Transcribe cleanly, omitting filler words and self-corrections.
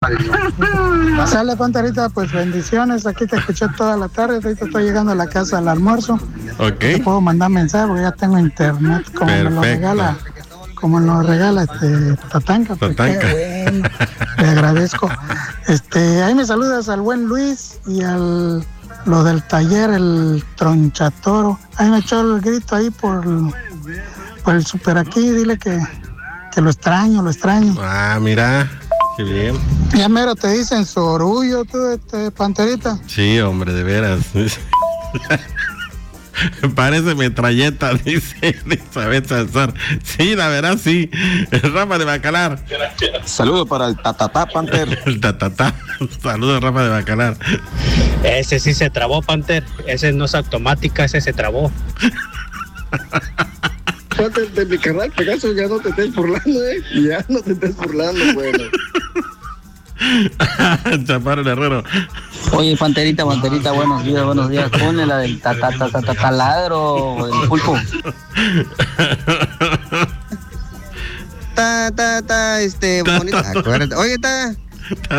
Sale, Panterita, pues bendiciones. Aquí te escuché toda la tarde. Ahorita estoy llegando a la casa al almuerzo. Ok. Te puedo mandar mensaje porque ya tengo internet. Como me lo regala. Como lo regala Tatanka. Pues Tatanka. qué bueno. Le agradezco. Ahí me saludas al buen Luis y al lo del taller, el tronchatoro. Ahí me echó el grito ahí por el super aquí. Dile que lo extraño. Ah, mira. Qué bien. Ya mero te dicen su orgullo, tú, Panterita. Sí, hombre, de veras. Parece metralleta, dice Elizabeth Salazar. Sí, la verdad, sí. Rafa de Bacalar. Saludos para el tatatá, Panther. El tatatá. Saludos, Rafa de Bacalar. Ese sí se trabó, Panther. Ese no es automática, ese se trabó. De mi carnal Pegaso, ya no te estés burlando, ya no te estés burlando, bueno. Chaparro el Herrero. Oye, Panterita, buenos días. Ponle la del taladro, el pulpo. Bonito. Acuérdate. Oye,